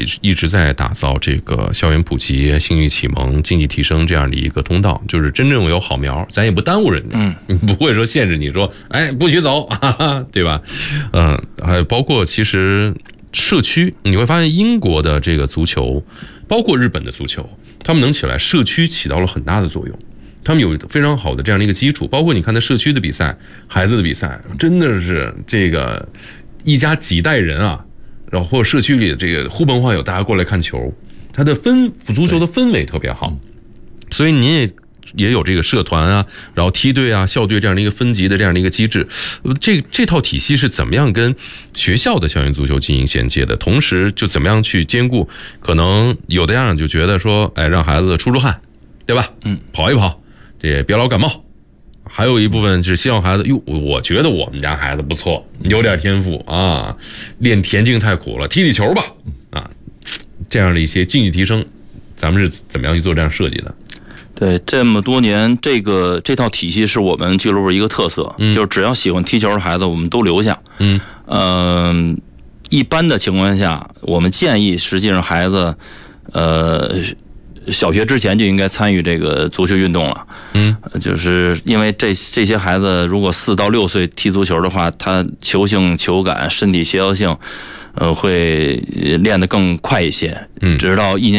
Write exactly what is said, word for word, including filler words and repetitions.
一直在打造这个校园普及、性育启蒙、竞技提升这样的一个通道，就是真正有好苗，咱也不耽误人家，嗯，不会说限制你说，哎，不许走，哈哈，对吧？嗯，还包括其实社区，你会发现英国的这个足球，包括日本的足球，他们能起来，社区起到了很大的作用。他们有非常好的这样的一个基础，包括你看他社区的比赛，孩子的比赛，真的是这个一家几代人啊，然后或者社区里的这个呼朋唤友，大家过来看球，他的氛足球的氛围特别好，所以您也也有这个社团啊，然后梯队啊、校队这样的一个分级的这样的一个机制，这这套体系是怎么样跟学校的校园足球进行衔接的？同时就怎么样去兼顾？可能有的家长就觉得说，哎，让孩子出出汗，对吧？嗯，跑一跑。这也别老感冒，还有一部分是希望孩子，哟，我觉得我们家孩子不错，有点天赋啊，练田径太苦了，踢踢球吧，啊，这样的一些竞技提升，咱们是怎么样去做这样设计的？ 对，这么多年，这个这套体系是我们俱乐部一个特色，嗯、就是只要喜欢踢球的孩子，我们都留下。嗯，呃，一般的情况下，我们建议实际上孩子，呃。小学之前就应该参与这个足球运动了，嗯，就是因为这这些孩子如果四到六岁踢足球的话，他球性、球感、身体协调性，呃，会练得更快一些，嗯，直到一年。